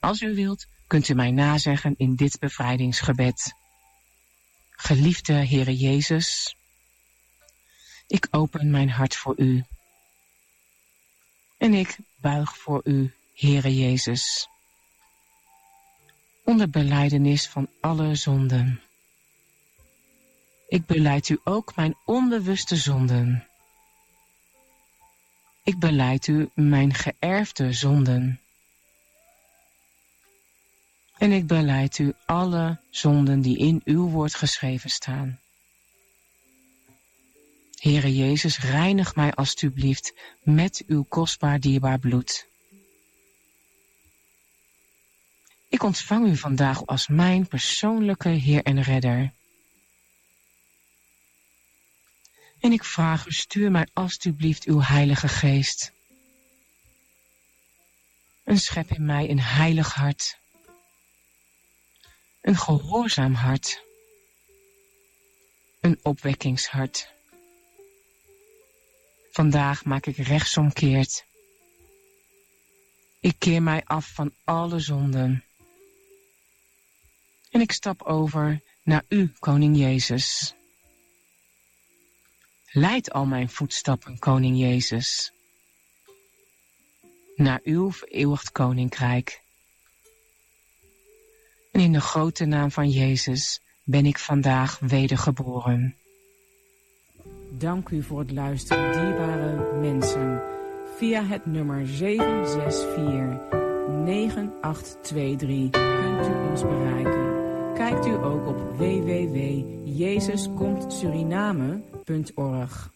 Als u wilt, kunt u mij nazeggen in dit bevrijdingsgebed. Geliefde Heere Jezus, ik open mijn hart voor u. En ik buig voor u, Heere Jezus, onder belijdenis van alle zonden. Ik belijd u ook mijn onbewuste zonden. Ik belijd u mijn geërfde zonden. En ik belijd u alle zonden die in uw woord geschreven staan. Heere Jezus, reinig mij alstublieft met uw kostbaar dierbaar bloed. Ik ontvang u vandaag als mijn persoonlijke Heer en Redder. En ik vraag u, stuur mij alstublieft uw Heilige Geest. En schep in mij een heilig hart. Een gehoorzaam hart. Een opwekkingshart. Vandaag maak ik rechtsomkeert. Ik keer mij af van alle zonden. En ik stap over naar u, Koning Jezus. Leid al mijn voetstappen, Koning Jezus, naar uw vereeuwigd koninkrijk. En in de grote naam van Jezus ben ik vandaag wedergeboren. Dank u voor het luisteren, dierbare mensen. Via het nummer 764-9823 kunt u ons bereiken. Kijkt u ook op www.jezuskomtsuriname.org.